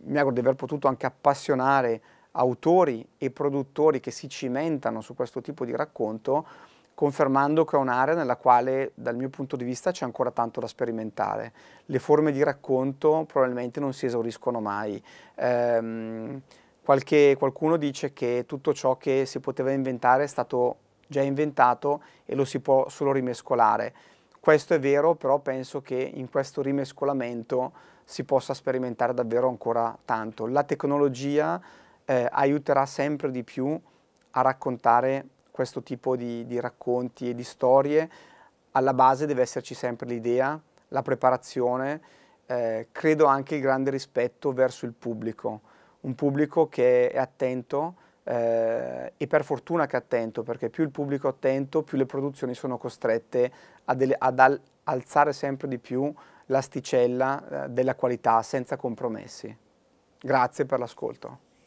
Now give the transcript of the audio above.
mi auguro di aver potuto anche appassionare autori e produttori che si cimentano su questo tipo di racconto, confermando che è un'area nella quale, dal mio punto di vista, c'è ancora tanto da sperimentare. Le forme di racconto probabilmente non si esauriscono mai. Qualcuno dice che tutto ciò che si poteva inventare è stato già inventato e lo si può solo rimescolare. Questo è vero, però penso che in questo rimescolamento si possa sperimentare davvero ancora tanto. La tecnologia aiuterà sempre di più a raccontare questo tipo di racconti e di storie. Alla base deve esserci sempre l'idea, la preparazione, credo anche il grande rispetto verso il pubblico, un pubblico che è attento, e per fortuna che è attento, perché più il pubblico è attento, più le produzioni sono costrette alzare sempre di più l'asticella, della qualità senza compromessi. Grazie per l'ascolto.